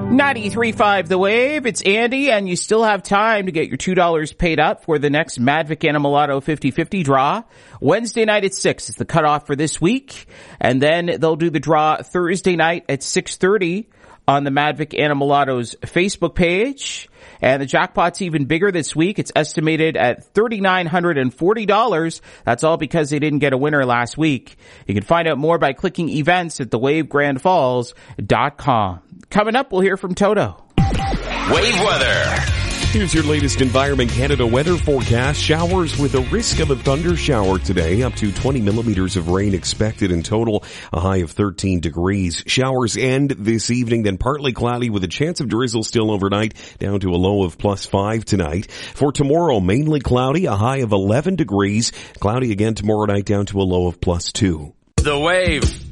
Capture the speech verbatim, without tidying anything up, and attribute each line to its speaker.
Speaker 1: ninety-three point five The Wave, it's Andy, and you still have time to get your two dollars paid up for the next Madvic Animalato fifty fifty draw. Wednesday night at six is the cutoff for this week, and then they'll do the draw Thursday night at six thirty on the Madvic Animalato's Facebook page. And the jackpot's even bigger this week. It's estimated at three thousand nine hundred forty dollars. That's all because they didn't get a winner last week. You can find out more by clicking events at the wave grand falls dot com. Coming up, we'll hear from Toto.
Speaker 2: Wave weather.
Speaker 3: Here's your latest Environment Canada weather forecast. Showers with a risk of a thunder shower today. Up to twenty millimeters of rain expected in total. A high of thirteen degrees. Showers end this evening, then partly cloudy with a chance of drizzle still overnight, down to a low of plus five tonight. For tomorrow, mainly cloudy, a high of eleven degrees. Cloudy again tomorrow night, down to a low of plus two.
Speaker 2: The Wave.